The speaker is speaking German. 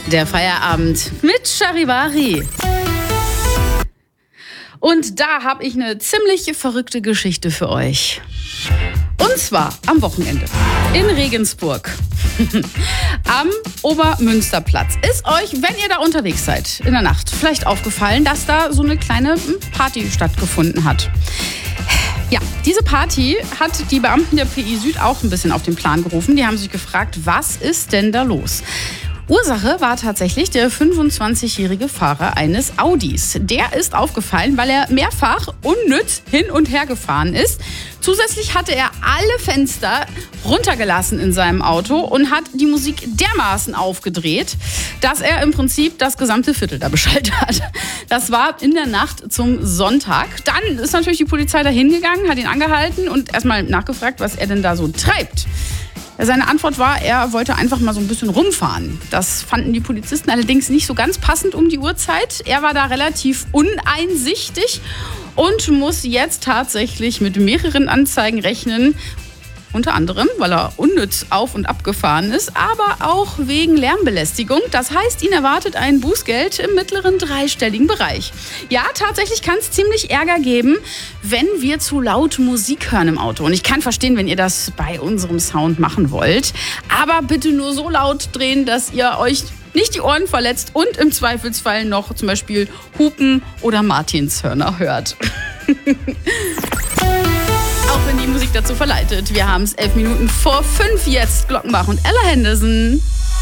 Der Feierabend mit Charivari. Und da habe ich eine ziemlich verrückte Geschichte für euch. Und zwar am Wochenende in Regensburg. Am Obermünsterplatz. Ist euch, wenn ihr da unterwegs seid in der Nacht, vielleicht aufgefallen, dass da so eine kleine Party stattgefunden hat? Ja, diese Party hat die Beamten der PI Süd auch ein bisschen auf den Plan gerufen. Die haben sich gefragt, was ist denn da los? Ursache war tatsächlich der 25-jährige Fahrer eines Audis. Der ist aufgefallen, weil er mehrfach unnütz hin und her gefahren ist. Zusätzlich hatte er alle Fenster runtergelassen in seinem Auto und hat die Musik dermaßen aufgedreht, dass er im Prinzip das gesamte Viertel da beschallt hat. Das war in der Nacht zum Sonntag. Dann ist natürlich die Polizei da hingegangen, hat ihn angehalten und erstmal nachgefragt, was er denn da so treibt. Seine Antwort war, er wollte einfach mal so ein bisschen rumfahren. Das fanden die Polizisten allerdings nicht so ganz passend um die Uhrzeit. Er war da relativ uneinsichtig und muss jetzt tatsächlich mit mehreren Anzeigen rechnen. Unter anderem, weil er unnütz auf- und abgefahren ist, aber auch wegen Lärmbelästigung. Das heißt, ihn erwartet ein Bußgeld im mittleren dreistelligen Bereich. Ja, tatsächlich kann es ziemlich Ärger geben, wenn wir zu laut Musik hören im Auto. Und ich kann verstehen, wenn ihr das bei unserem Sound machen wollt. Aber bitte nur so laut drehen, dass ihr euch nicht die Ohren verletzt und im Zweifelsfall noch zum Beispiel Hupen oder Martinshörner hört. Auch wenn die Musik dazu verleitet. Wir haben es 11 Minuten vor 5 jetzt. Glockenbach und Ella Henderson.